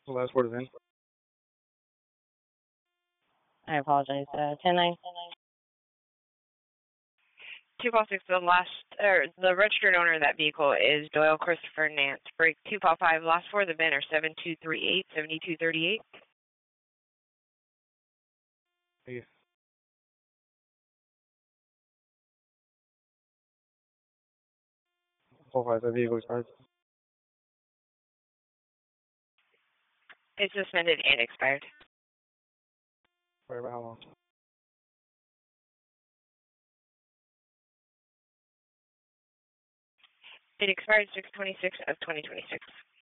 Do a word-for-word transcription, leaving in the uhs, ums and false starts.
The last word is in. I apologize. Uh, ten nine. Two call six. The last, or the registered owner of that vehicle is Doyle Christopher Nance. Break two call five. Last four of the V I N are seven two three eight, seventy two thirty eight. Yes. Qualifies that vehicle expired. It's suspended and expired. Sorry about how long? It expired six twenty six of twenty twenty six.